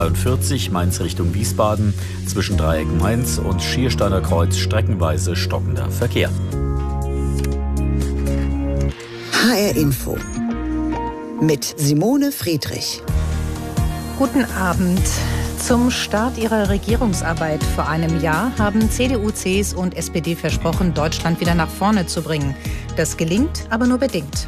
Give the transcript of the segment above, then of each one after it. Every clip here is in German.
40 Mainz Richtung Wiesbaden, zwischen Dreieck-Mainz und Schiersteiner Kreuz streckenweise stockender Verkehr. HR Info mit Simone Friedrich. Guten Abend. Zum Start ihrer Regierungsarbeit vor einem Jahr haben CDU, CSU und SPD versprochen, Deutschland wieder nach vorne zu bringen. Das gelingt aber nur bedingt.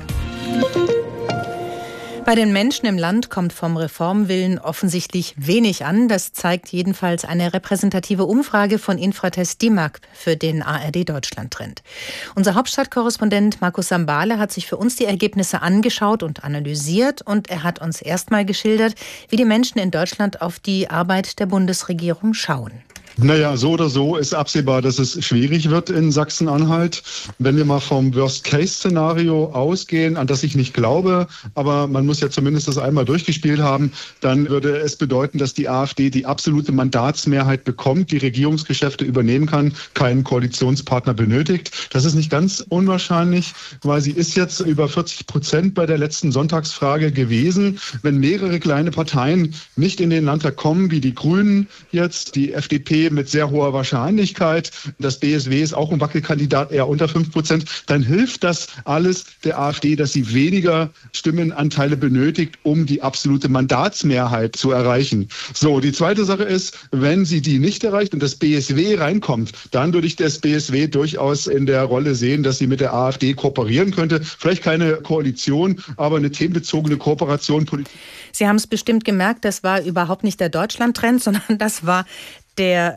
Bei den Menschen im Land kommt vom Reformwillen offensichtlich wenig an. Das zeigt jedenfalls eine repräsentative Umfrage von Infratest DIMAP für den ARD-Deutschland-Trend. Unser Hauptstadtkorrespondent Markus Sambale hat sich für uns die Ergebnisse angeschaut und analysiert. Und er hat uns erstmal geschildert, wie die Menschen in Deutschland auf die Arbeit der Bundesregierung schauen. Naja, so oder so ist absehbar, dass es schwierig wird in Sachsen-Anhalt. Wenn wir mal vom Worst-Case-Szenario ausgehen, an das ich nicht glaube, aber man muss ja zumindest das einmal durchgespielt haben, dann würde es bedeuten, dass die AfD die absolute Mandatsmehrheit bekommt, die Regierungsgeschäfte übernehmen kann, keinen Koalitionspartner benötigt. Das ist nicht ganz unwahrscheinlich, weil sie ist jetzt über 40% bei der letzten Sonntagsfrage gewesen. Wenn mehrere kleine Parteien nicht in den Landtag kommen, wie die Grünen jetzt, die FDP mit sehr hoher Wahrscheinlichkeit, das BSW ist auch ein Wackelkandidat, eher unter 5%, dann hilft das alles der AfD, dass sie weniger Stimmenanteile benötigt, um die absolute Mandatsmehrheit zu erreichen. So, die zweite Sache ist, wenn sie die nicht erreicht und das BSW reinkommt, dann würde ich das BSW durchaus in der Rolle sehen, dass sie mit der AfD kooperieren könnte. Vielleicht keine Koalition, aber eine themenbezogene Kooperation. Sie haben es bestimmt gemerkt, das war überhaupt nicht der Deutschland-Trend, sondern das war der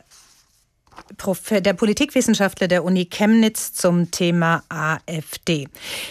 Politikwissenschaftler der Uni Chemnitz zum Thema AfD.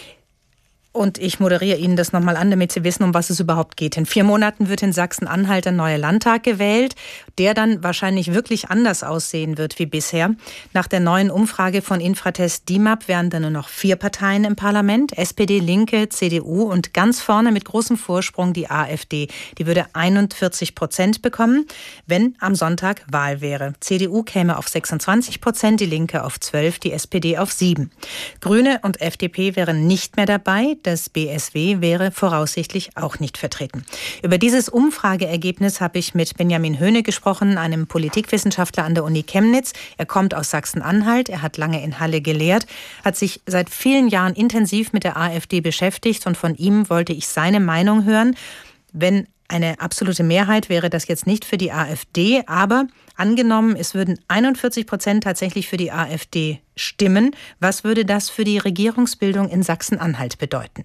Und ich moderiere Ihnen das nochmal an, damit Sie wissen, um was es überhaupt geht. In 4 Monaten wird in Sachsen-Anhalt ein neuer Landtag gewählt, der dann wahrscheinlich wirklich anders aussehen wird wie bisher. Nach der neuen Umfrage von Infratest DIMAP wären dann nur noch 4 Parteien im Parlament. SPD, Linke, CDU und ganz vorne mit großem Vorsprung die AfD. Die würde 41% bekommen, wenn am Sonntag Wahl wäre. CDU käme auf 26%, die Linke auf 12%, die SPD auf 7%. Grüne und FDP wären nicht mehr dabei. Das BSW wäre voraussichtlich auch nicht vertreten. Über dieses Umfrageergebnis habe ich mit Benjamin Höhne gesprochen, einem Politikwissenschaftler an der Uni Chemnitz. Er kommt aus Sachsen-Anhalt, er hat lange in Halle gelehrt, hat sich seit vielen Jahren intensiv mit der AfD beschäftigt und von ihm wollte ich seine Meinung hören. Wenn eine absolute Mehrheit wäre das jetzt nicht für die AfD, aber angenommen, es würden 41% tatsächlich für die AfD stimmen. Was würde das für die Regierungsbildung in Sachsen-Anhalt bedeuten?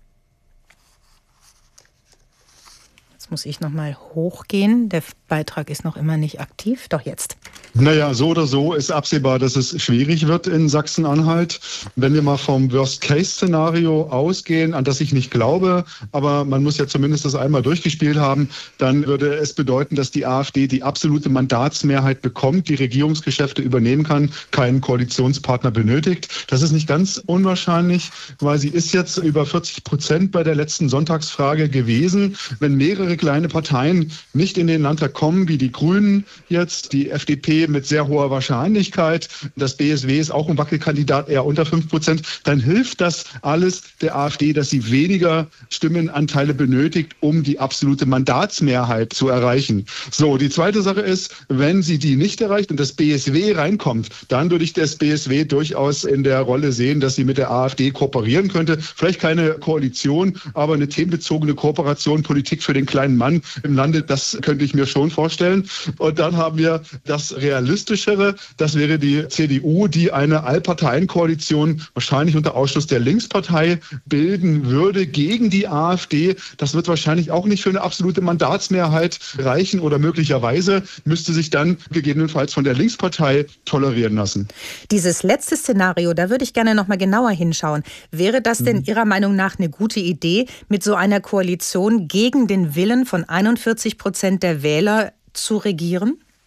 Jetzt muss ich noch mal hochgehen. Der Beitrag ist noch immer nicht aktiv. Doch jetzt. Naja, so oder so ist absehbar, dass es schwierig wird in Sachsen-Anhalt. Wenn wir mal vom Worst-Case-Szenario ausgehen, an das ich nicht glaube, aber man muss ja zumindest das einmal durchgespielt haben, dann würde es bedeuten, dass die AfD die absolute Mandatsmehrheit bekommt, die Regierungsgeschäfte übernehmen kann, keinen Koalitionspartner benötigt. Das ist nicht ganz unwahrscheinlich, weil sie ist jetzt über 40% bei der letzten Sonntagsfrage gewesen. Wenn mehrere kleine Parteien nicht in den Landtag kommen, wie die Grünen jetzt, die FDP mit sehr hoher Wahrscheinlichkeit, das BSW ist auch ein Wackelkandidat, eher unter 5%, dann hilft das alles der AfD, dass sie weniger Stimmenanteile benötigt, um die absolute Mandatsmehrheit zu erreichen. So, die zweite Sache ist, wenn sie die nicht erreicht und das BSW reinkommt, dann würde ich das BSW durchaus in der Rolle sehen, dass sie mit der AfD kooperieren könnte. Vielleicht keine Koalition, aber eine themenbezogene Kooperation, Politik für den kleinen Mann im Lande, das könnte ich mir schon vorstellen. Und dann haben wir das Realistischere, das wäre die CDU, die eine Allparteienkoalition wahrscheinlich unter Ausschluss der Linkspartei bilden würde gegen die AfD. Das wird wahrscheinlich auch nicht für eine absolute Mandatsmehrheit reichen oder möglicherweise müsste sich dann gegebenenfalls von der Linkspartei tolerieren lassen. Dieses letzte Szenario, da würde ich gerne noch mal genauer hinschauen. Wäre das denn Ihrer Meinung nach eine gute Idee, mit so einer Koalition gegen den Willen von 41% der Wähler zu regieren?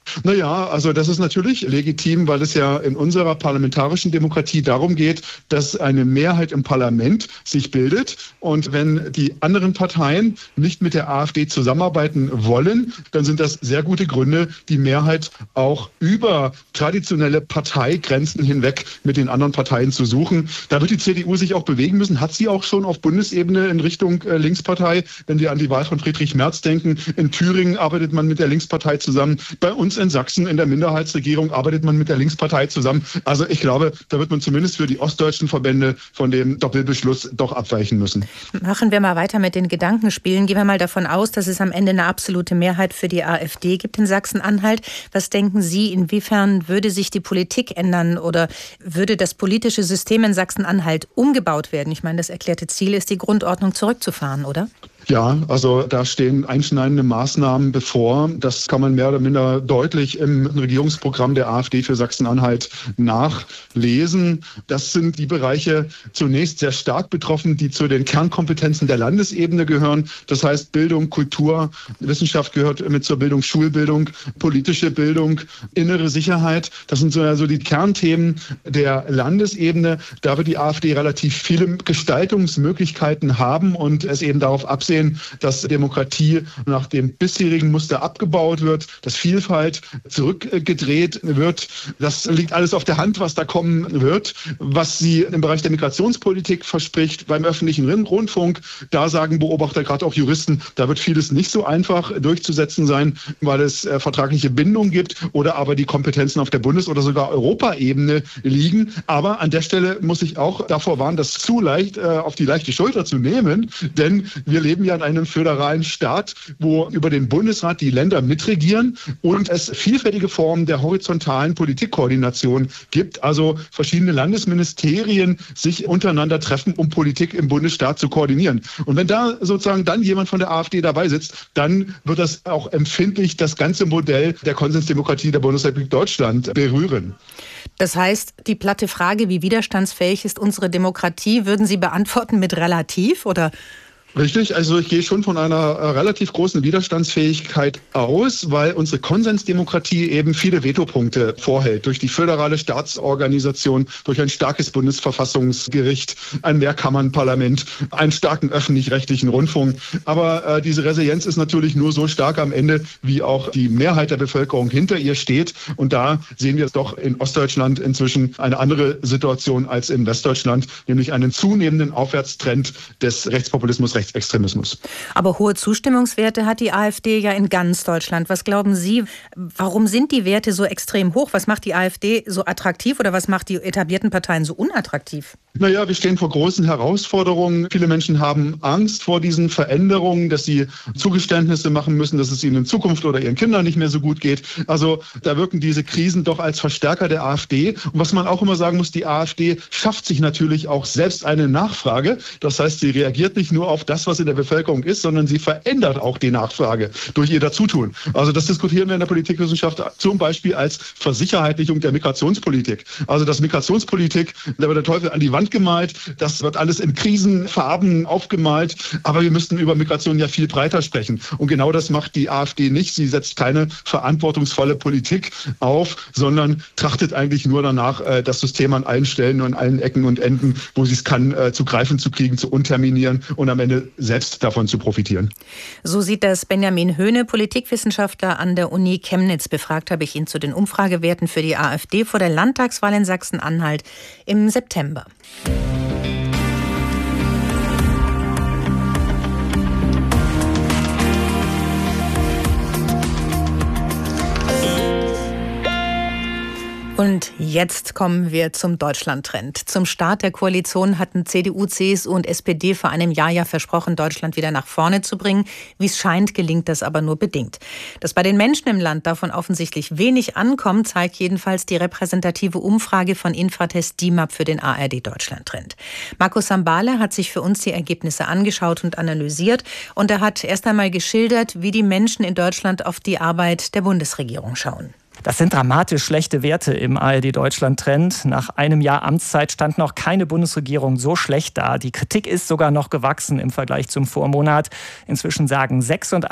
Naja, also das ist natürlich legitim, weil es ja in unserer parlamentarischen Demokratie darum geht, dass eine Mehrheit im Parlament sich bildet. Und wenn die anderen Parteien nicht mit der AfD zusammenarbeiten wollen, dann sind das sehr gute Gründe, die Mehrheit auch über traditionelle Parteigrenzen hinweg mit den anderen Parteien zu suchen. Da wird die CDU sich auch bewegen müssen, hat sie auch schon auf Bundesebene in Richtung Linkspartei. Wenn wir an die Wahl von Friedrich Merz denken, in Thüringen arbeitet man mit der Linkspartei zusammen. Bei uns in Sachsen in der Minderheitsregierung arbeitet man mit der Linkspartei zusammen. Also ich glaube, da wird man zumindest für die ostdeutschen Verbände von dem Doppelbeschluss doch abweichen müssen. Machen wir mal weiter mit den Gedankenspielen. Gehen wir mal davon aus, dass es am Ende eine absolute Mehrheit für die AfD gibt in Sachsen-Anhalt. Was denken Sie, inwiefern würde sich die Politik ändern oder würde das politische System in Sachsen-Anhalt umgebaut werden? Ich meine, das erklärte Ziel ist, die Grundordnung zurückzufahren, oder? Ja, also da stehen einschneidende Maßnahmen bevor. Das kann man mehr oder minder deutlich im Regierungsprogramm der AfD für Sachsen-Anhalt nachlesen. Das sind die Bereiche zunächst sehr stark betroffen, die zu den Kernkompetenzen der Landesebene gehören. Das heißt Bildung, Kultur, Wissenschaft gehört mit zur Bildung, Schulbildung, politische Bildung, innere Sicherheit. Das sind so die Kernthemen der Landesebene. Da wird die AfD relativ viele Gestaltungsmöglichkeiten haben und es eben darauf absehen, dass Demokratie nach dem bisherigen Muster abgebaut wird, dass Vielfalt zurückgedreht wird. Das liegt alles auf der Hand, was da kommen wird. Was sie im Bereich der Migrationspolitik verspricht, beim öffentlichen Rundfunk, da sagen Beobachter, gerade auch Juristen, da wird vieles nicht so einfach durchzusetzen sein, weil es vertragliche Bindungen gibt oder aber die Kompetenzen auf der Bundes- oder sogar Europaebene liegen. Aber an der Stelle muss ich auch davor warnen, das zu leicht auf die leichte Schulter zu nehmen, denn wir leben ja in einem föderalen Staat, wo über den Bundesrat die Länder mitregieren und es vielfältige Formen der horizontalen Politikkoordination gibt, also verschiedene Landesministerien sich untereinander treffen, um Politik im Bundesstaat zu koordinieren. Und wenn da sozusagen dann jemand von der AfD dabei sitzt, dann wird das auch empfindlich das ganze Modell der Konsensdemokratie der Bundesrepublik Deutschland berühren. Das heißt, die platte Frage, wie widerstandsfähig ist unsere Demokratie, würden Sie beantworten mit relativ oder? Richtig, also ich gehe schon von einer relativ großen Widerstandsfähigkeit aus, weil unsere Konsensdemokratie eben viele Vetopunkte vorhält. Durch die föderale Staatsorganisation, durch ein starkes Bundesverfassungsgericht, ein Mehrkammernparlament, einen starken öffentlich-rechtlichen Rundfunk. Aber diese Resilienz ist natürlich nur so stark am Ende, wie auch die Mehrheit der Bevölkerung hinter ihr steht. Und da sehen wir doch in Ostdeutschland inzwischen eine andere Situation als in Westdeutschland, nämlich einen zunehmenden Aufwärtstrend des Rechtspopulismus, Rechtsextremismus. Aber hohe Zustimmungswerte hat die AfD ja in ganz Deutschland. Was glauben Sie, warum sind die Werte so extrem hoch? Was macht die AfD so attraktiv oder was macht die etablierten Parteien so unattraktiv? Naja, wir stehen vor großen Herausforderungen. Viele Menschen haben Angst vor diesen Veränderungen, dass sie Zugeständnisse machen müssen, dass es ihnen in Zukunft oder ihren Kindern nicht mehr so gut geht. Also da wirken diese Krisen doch als Verstärker der AfD. Und was man auch immer sagen muss, die AfD schafft sich natürlich auch selbst eine Nachfrage. Das heißt, sie reagiert nicht nur auf das, was in der Bevölkerung ist, sondern sie verändert auch die Nachfrage durch ihr Dazutun. Also das diskutieren wir in der Politikwissenschaft zum Beispiel als Versicherheitlichung der Migrationspolitik. Also dass Migrationspolitik, da wird der Teufel an die Wand gemalt, das wird alles in Krisenfarben aufgemalt, aber wir müssten über Migration ja viel breiter sprechen. Und genau das macht die AfD nicht. Sie setzt keine verantwortungsvolle Politik auf, sondern trachtet eigentlich nur danach, das System an allen Stellen und an allen Ecken und Enden, wo sie es kann, zu greifen zu kriegen, zu unterminieren und am Ende selbst davon zu profitieren. So sieht das Benjamin Höhne, Politikwissenschaftler an der Uni Chemnitz. Befragt habe ich ihn zu den Umfragewerten für die AfD vor der Landtagswahl in Sachsen-Anhalt im September. Und jetzt kommen wir zum Deutschland-Trend. Zum Start der Koalition hatten CDU, CSU und SPD vor einem Jahr ja versprochen, Deutschland wieder nach vorne zu bringen. Wie es scheint, gelingt das aber nur bedingt. Dass bei den Menschen im Land davon offensichtlich wenig ankommt, zeigt jedenfalls die repräsentative Umfrage von Infratest DIMAP für den ARD-Deutschland-Trend. Markus Sambale hat sich für uns die Ergebnisse angeschaut und analysiert. Und er hat erst einmal geschildert, wie die Menschen in Deutschland auf die Arbeit der Bundesregierung schauen. Das sind dramatisch schlechte Werte im ARD-Deutschland-Trend. Nach einem Jahr Amtszeit stand noch keine Bundesregierung so schlecht da. Die Kritik ist sogar noch gewachsen im Vergleich zum Vormonat. Inzwischen sagen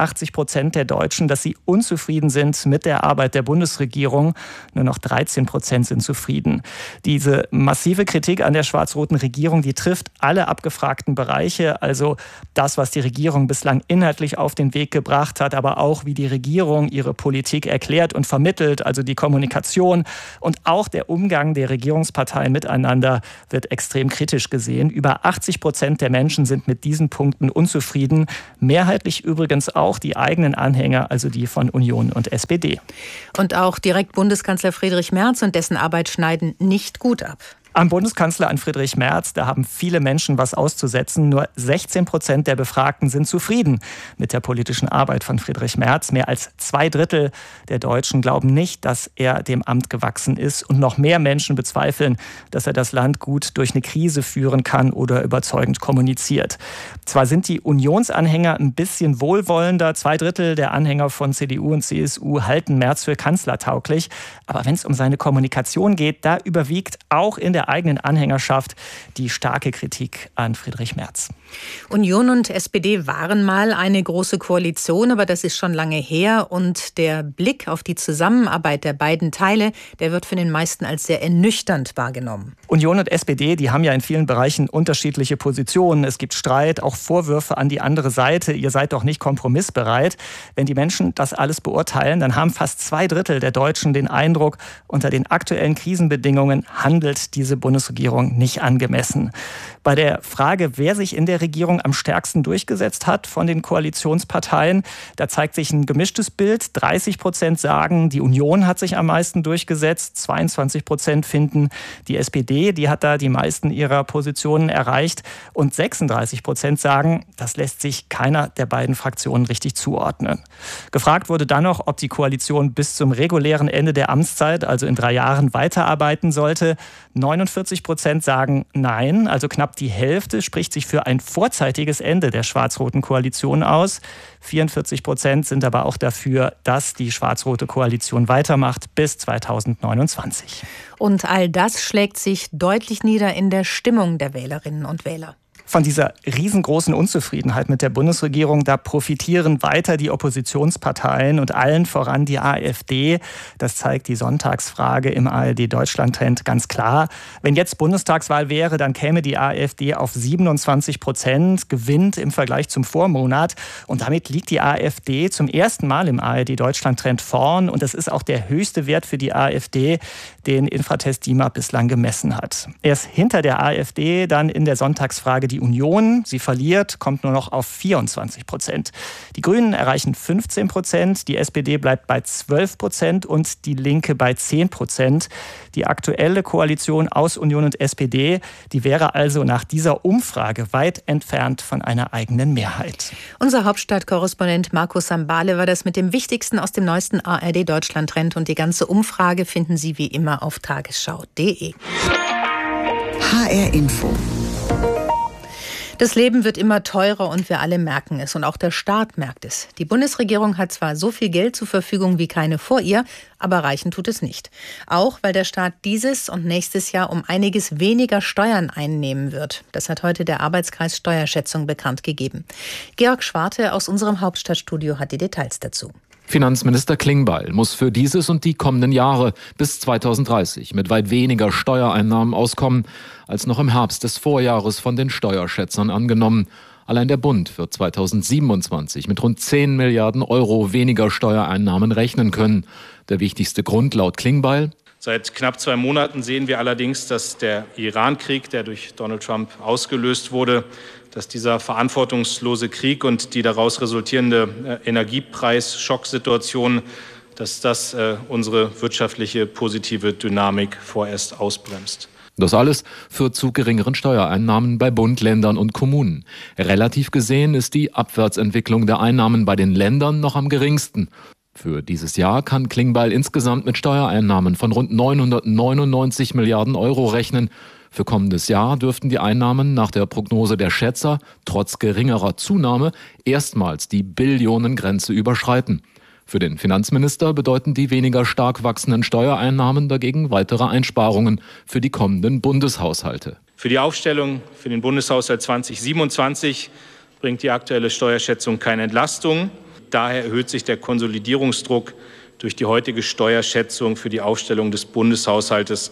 86% der Deutschen, dass sie unzufrieden sind mit der Arbeit der Bundesregierung. Nur noch 13% sind zufrieden. Diese massive Kritik an der schwarz-roten Regierung, die trifft alle abgefragten Bereiche. Also das, was die Regierung bislang inhaltlich auf den Weg gebracht hat, aber auch wie die Regierung ihre Politik erklärt und vermittelt, also die Kommunikation und auch der Umgang der Regierungsparteien miteinander wird extrem kritisch gesehen. Über 80% der Menschen sind mit diesen Punkten unzufrieden. Mehrheitlich übrigens auch die eigenen Anhänger, also die von Union und SPD. Und auch direkt Bundeskanzler Friedrich Merz und dessen Arbeit schneiden nicht gut ab. Am Bundeskanzler, an Friedrich Merz, da haben viele Menschen was auszusetzen. Nur 16% der Befragten sind zufrieden mit der politischen Arbeit von Friedrich Merz. Mehr als 2/3 der Deutschen glauben nicht, dass er dem Amt gewachsen ist. Und noch mehr Menschen bezweifeln, dass er das Land gut durch eine Krise führen kann oder überzeugend kommuniziert. Zwar sind die Unionsanhänger ein bisschen wohlwollender. 2/3 der Anhänger von CDU und CSU halten Merz für kanzlertauglich. Aber wenn es um seine Kommunikation geht, da überwiegt auch in der eigenen Anhängerschaft die starke Kritik an Friedrich Merz. Union und SPD waren mal eine große Koalition, aber das ist schon lange her. Und der Blick auf die Zusammenarbeit der beiden Teile, der wird von den meisten als sehr ernüchternd wahrgenommen. Union und SPD, die haben ja in vielen Bereichen unterschiedliche Positionen. Es gibt Streit, auch Vorwürfe an die andere Seite. Ihr seid doch nicht kompromissbereit. Wenn die Menschen das alles beurteilen, dann haben fast 2/3 der Deutschen den Eindruck, unter den aktuellen Krisenbedingungen handelt diese Bundesregierung nicht angemessen. Bei der Frage, wer sich in der Regierung am stärksten durchgesetzt hat von den Koalitionsparteien, da zeigt sich ein gemischtes Bild. 30% sagen, die Union hat sich am meisten durchgesetzt. 22% finden, die SPD, die hat da die meisten ihrer Positionen erreicht. Und 36% sagen, das lässt sich keiner der beiden Fraktionen richtig zuordnen. Gefragt wurde dann noch, ob die Koalition bis zum regulären Ende der Amtszeit, also in 3 Jahren, weiterarbeiten sollte. 49% sagen nein, also knapp die Hälfte spricht sich für ein vorzeitiges Ende der schwarz-roten Koalition aus. 44% sind aber auch dafür, dass die schwarz-rote Koalition weitermacht bis 2029. Und all das schlägt sich deutlich nieder in der Stimmung der Wählerinnen und Wähler. Von dieser riesengroßen Unzufriedenheit mit der Bundesregierung, da profitieren weiter die Oppositionsparteien und allen voran die AfD. Das zeigt die Sonntagsfrage im ARD-Deutschland-Trend ganz klar. Wenn jetzt Bundestagswahl wäre, dann käme die AfD auf 27%, gewinnt im Vergleich zum Vormonat. Und damit liegt die AfD zum ersten Mal im ARD-Deutschland-Trend vorn. Und das ist auch der höchste Wert für die AfD, den Infratest DIMAP bislang gemessen hat. Erst hinter der AfD dann in der Sonntagsfrage die Union. Sie verliert, kommt nur noch auf 24%. Die Grünen erreichen 15%, die SPD bleibt bei 12% und die Linke bei 10%. Die aktuelle Koalition aus Union und SPD, die wäre also nach dieser Umfrage weit entfernt von einer eigenen Mehrheit. Unser Hauptstadtkorrespondent Marco Sambale war das mit dem Wichtigsten aus dem neuesten ARD-Deutschland-Trend. Und die ganze Umfrage finden Sie wie immer auf tagesschau.de. HR Info. Das Leben wird immer teurer und wir alle merken es und auch der Staat merkt es. Die Bundesregierung hat zwar so viel Geld zur Verfügung wie keine vor ihr, aber reichen tut es nicht. Auch weil der Staat dieses und nächstes Jahr um einiges weniger Steuern einnehmen wird. Das hat heute der Arbeitskreis Steuerschätzung bekannt gegeben. Georg Schwarte aus unserem Hauptstadtstudio hat die Details dazu. Finanzminister Klingbeil muss für dieses und die kommenden Jahre bis 2030 mit weit weniger Steuereinnahmen auskommen, als noch im Herbst des Vorjahres von den Steuerschätzern angenommen. Allein der Bund wird 2027 mit rund 10 Milliarden Euro weniger Steuereinnahmen rechnen können. Der wichtigste Grund laut Klingbeil: Seit knapp 2 Monaten sehen wir allerdings, dass der Iran-Krieg, der durch Donald Trump ausgelöst wurde, dass dieser verantwortungslose Krieg und die daraus resultierende Energiepreis-Schocksituation, dass das unsere wirtschaftliche positive Dynamik vorerst ausbremst. Das alles führt zu geringeren Steuereinnahmen bei Bund, Ländern und Kommunen. Relativ gesehen ist die Abwärtsentwicklung der Einnahmen bei den Ländern noch am geringsten. Für dieses Jahr kann Klingbeil insgesamt mit Steuereinnahmen von rund 999 Milliarden Euro rechnen. Für kommendes Jahr dürften die Einnahmen nach der Prognose der Schätzer trotz geringerer Zunahme erstmals die Billionengrenze überschreiten. Für den Finanzminister bedeuten die weniger stark wachsenden Steuereinnahmen dagegen weitere Einsparungen für die kommenden Bundeshaushalte. Für die Aufstellung für den Bundeshaushalt 2027 bringt die aktuelle Steuerschätzung keine Entlastung. Daher erhöht sich der Konsolidierungsdruck durch die heutige Steuerschätzung für die Aufstellung des Bundeshaushaltes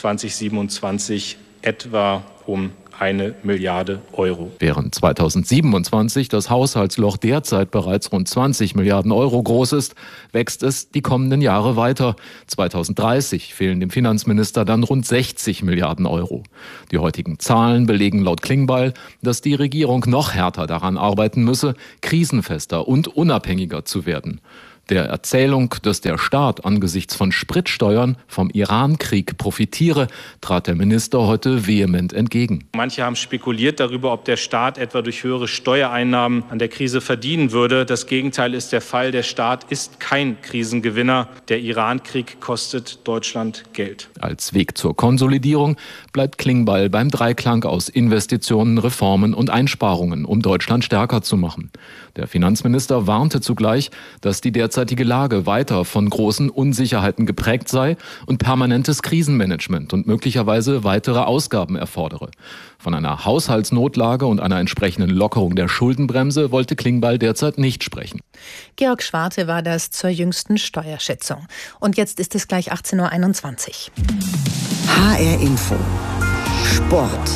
2027 etwa um 1 Milliarde Euro. Während 2027 das Haushaltsloch derzeit bereits rund 20 Milliarden Euro groß ist, wächst es die kommenden Jahre weiter. 2030 fehlen dem Finanzminister dann rund 60 Milliarden Euro. Die heutigen Zahlen belegen laut Klingbeil, dass die Regierung noch härter daran arbeiten müsse, krisenfester und unabhängiger zu werden. Der Erzählung, dass der Staat angesichts von Spritsteuern vom Iran-Krieg profitiere, trat der Minister heute vehement entgegen. Manche haben spekuliert darüber, ob der Staat etwa durch höhere Steuereinnahmen an der Krise verdienen würde. Das Gegenteil ist der Fall. Der Staat ist kein Krisengewinner. Der Iran-Krieg kostet Deutschland Geld. Als Weg zur Konsolidierung bleibt Klingbeil beim Dreiklang aus Investitionen, Reformen und Einsparungen, um Deutschland stärker zu machen. Der Finanzminister warnte zugleich, dass die derzeitige Lage weiter von großen Unsicherheiten geprägt sei und permanentes Krisenmanagement und möglicherweise weitere Ausgaben erfordere. Von einer Haushaltsnotlage und einer entsprechenden Lockerung der Schuldenbremse wollte Klingbeil derzeit nicht sprechen. Georg Schwarte war das zur jüngsten Steuerschätzung. Und jetzt ist es gleich 18:21 Uhr. HR Info. Sport.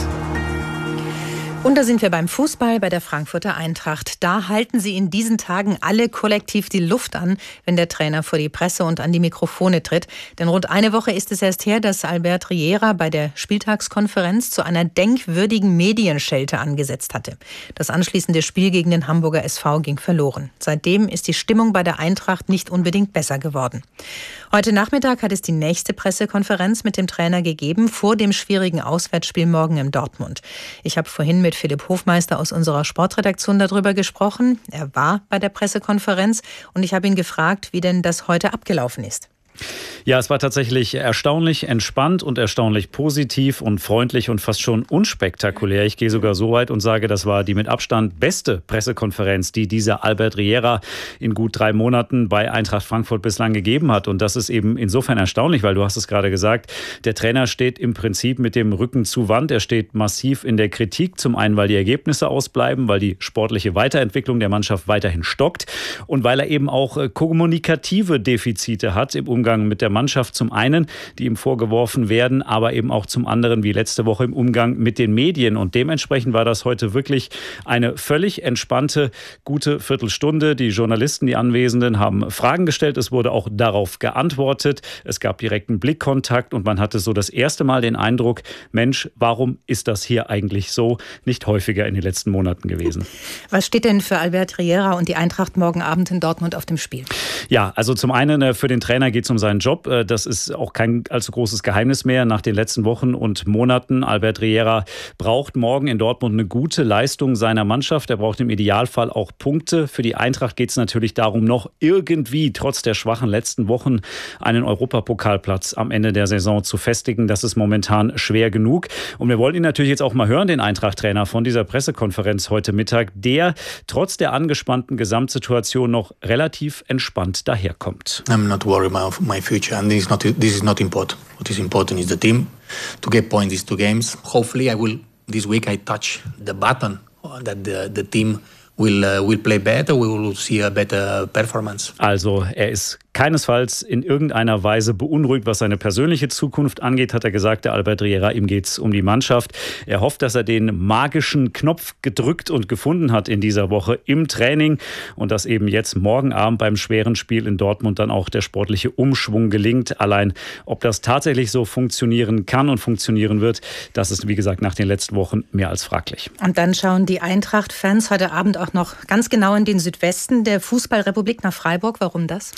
Und da sind wir beim Fußball, bei der Frankfurter Eintracht. Da halten sie in diesen Tagen alle kollektiv die Luft an, wenn der Trainer vor die Presse und an die Mikrofone tritt. Denn rund eine Woche ist es erst her, dass Albert Riera bei der Spieltagskonferenz zu einer denkwürdigen Medienschelte angesetzt hatte. Das anschließende Spiel gegen den Hamburger SV ging verloren. Seitdem ist die Stimmung bei der Eintracht nicht unbedingt besser geworden. Heute Nachmittag hat es die nächste Pressekonferenz mit dem Trainer gegeben, vor dem schwierigen Auswärtsspiel morgen in Dortmund. Ich habe vorhin mit Philipp Hofmeister aus unserer Sportredaktion darüber gesprochen. Er war bei der Pressekonferenz und ich habe ihn gefragt, wie denn das heute abgelaufen ist. Ja, es war tatsächlich erstaunlich entspannt und erstaunlich positiv und freundlich und fast schon unspektakulär. Ich gehe sogar so weit und sage, das war die mit Abstand beste Pressekonferenz, die dieser Albert Riera in gut 3 Monaten bei Eintracht Frankfurt bislang gegeben hat. Und das ist eben insofern erstaunlich, weil du hast es gerade gesagt, der Trainer steht im Prinzip mit dem Rücken zur Wand. Er steht massiv in der Kritik. Zum einen, weil die Ergebnisse ausbleiben, weil die sportliche Weiterentwicklung der Mannschaft weiterhin stockt und weil er eben auch kommunikative Defizite hat im Umgang mit der Mannschaft, zum einen, die ihm vorgeworfen werden, aber eben auch zum anderen, wie letzte Woche im Umgang mit den Medien. Und dementsprechend war das heute wirklich eine völlig entspannte, gute Viertelstunde. Die Journalisten, die Anwesenden, haben Fragen gestellt. Es wurde auch darauf geantwortet. Es gab direkten Blickkontakt und man hatte so das erste Mal den Eindruck, Mensch, warum ist das hier eigentlich so nicht häufiger in den letzten Monaten gewesen? Was steht denn für Albert Riera und die Eintracht morgen Abend in Dortmund auf dem Spiel? Ja, also zum einen für den Trainer geht es um seinen Job. Das ist auch kein allzu großes Geheimnis mehr nach den letzten Wochen und Monaten. Albert Riera braucht morgen in Dortmund eine gute Leistung seiner Mannschaft. Er braucht im Idealfall auch Punkte. Für die Eintracht geht es natürlich darum, noch irgendwie trotz der schwachen letzten Wochen einen Europapokalplatz am Ende der Saison zu festigen. Das ist momentan schwer genug. Und wir wollen ihn natürlich jetzt auch mal hören, den Eintracht-Trainer von dieser Pressekonferenz heute Mittag, der trotz der angespannten Gesamtsituation noch relativ entspannt daherkommt. I'm not worried about my future, and this is not important. What is important is the team to get points these 2 games. Hopefully, this week I touch the button that the team will play better. We will see a better performance. Also er ist keinesfalls in irgendeiner Weise beunruhigt, was seine persönliche Zukunft angeht, hat er gesagt, der Albert Riera, ihm geht es um die Mannschaft. Er hofft, dass er den magischen Knopf gedrückt und gefunden hat in dieser Woche im Training und dass eben jetzt morgen Abend beim schweren Spiel in Dortmund dann auch der sportliche Umschwung gelingt. Allein, ob das tatsächlich so funktionieren kann und funktionieren wird, das ist, wie gesagt, nach den letzten Wochen mehr als fraglich. Und dann schauen die Eintracht-Fans heute Abend auch noch ganz genau in den Südwesten der Fußballrepublik nach Freiburg. Warum das?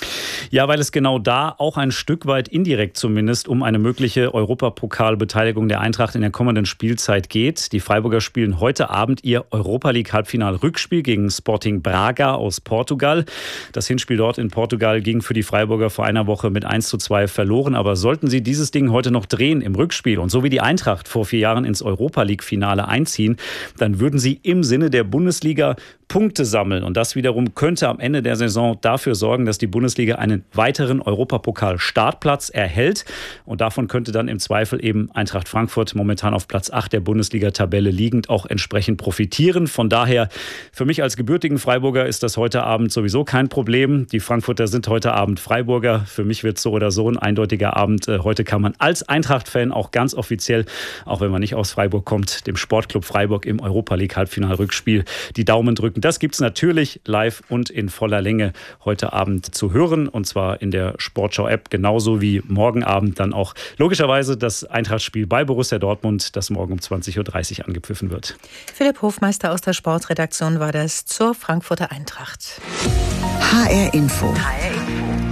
Ja, weil es genau da auch ein Stück weit indirekt zumindest um eine mögliche Europapokalbeteiligung der Eintracht in der kommenden Spielzeit geht. Die Freiburger spielen heute Abend ihr Europa-League-Halbfinal-Rückspiel gegen Sporting Braga aus Portugal. Das Hinspiel dort in Portugal ging für die Freiburger vor einer Woche mit 1:2 verloren. Aber sollten sie dieses Ding heute noch drehen im Rückspiel und so wie die Eintracht vor 4 Jahren ins Europa-League-Finale einziehen, dann würden sie im Sinne der Bundesliga Punkte sammeln. Und das wiederum könnte am Ende der Saison dafür sorgen, dass die Bundesliga einen weiteren Europapokal-Startplatz erhält. Und davon könnte dann im Zweifel eben Eintracht Frankfurt, momentan auf Platz 8 der Bundesliga-Tabelle liegend, auch entsprechend profitieren. Von daher, für mich als gebürtigen Freiburger ist das heute Abend sowieso kein Problem. Die Frankfurter sind heute Abend Freiburger. Für mich wird es so oder so ein eindeutiger Abend. Heute kann man als Eintracht-Fan auch ganz offiziell, auch wenn man nicht aus Freiburg kommt, dem Sportclub Freiburg im Europa-League-Halbfinal-Rückspiel die Daumen drücken. Das gibt es natürlich live und in voller Länge heute Abend zu hören, und zwar in der Sportschau-App, genauso wie morgen Abend dann auch logischerweise das Eintracht-Spiel bei Borussia Dortmund, das morgen um 20:30 Uhr angepfiffen wird. Philipp Hofmeister aus der Sportredaktion war das zur Frankfurter Eintracht. HR Info.